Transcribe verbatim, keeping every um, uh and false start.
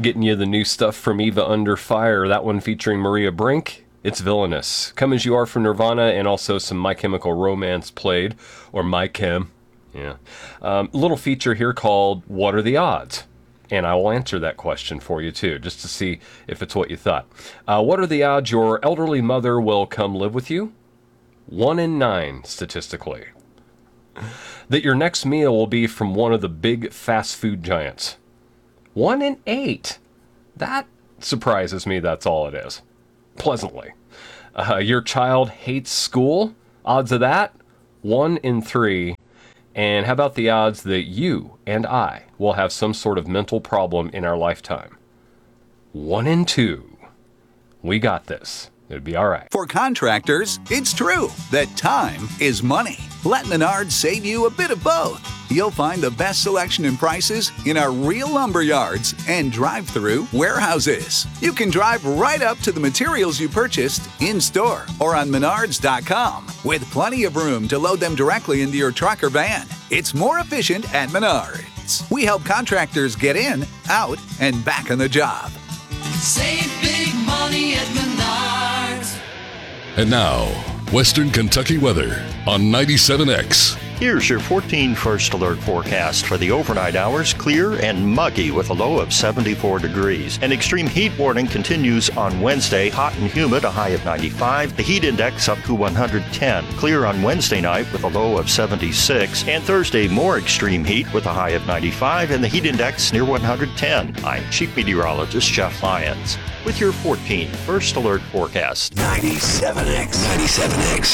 Getting you the new stuff from Eva Under Fire, that one featuring Maria Brink. It's Villainous. Come As You Are from Nirvana, and also some My Chemical Romance played, or My Chem. Yeah. Um, little feature here called What Are the Odds? And I will answer that question for you too, just to see if it's what you thought. Uh, what are the odds your elderly mother will come live with you? One in nine, statistically. That your next meal will be from one of the big fast food giants? One in eight. That surprises me, that's all it is. Pleasantly. Uh, your child hates school? Odds of that? One in three. And how about the odds that you and I will have some sort of mental problem in our lifetime? One in two. We got this. It'd be all right. For contractors, it's true that time is money. Let Menards save you a bit of both. You'll find the best selection and prices in our real lumber yards and drive-through warehouses. You can drive right up to the materials you purchased in-store or on menards dot com with plenty of room to load them directly into your truck or van. It's more efficient at Menards. We help contractors get in, out, and back on the job. Save big money at Menards. And now, Western Kentucky weather on ninety-seven X. Here's your fourteen First Alert forecast for the overnight hours. Clear and muggy with a low of seventy-four degrees. An extreme heat warning continues on Wednesday. Hot and humid, a high of ninety-five. The heat index up to one hundred ten. Clear on Wednesday night with a low of seventy-six. And Thursday, more extreme heat with a high of ninety-five and the heat index near one hundred ten. I'm Chief Meteorologist Jeff Lyons with your fourteen First Alert forecast. ninety-seven X. ninety-seven X.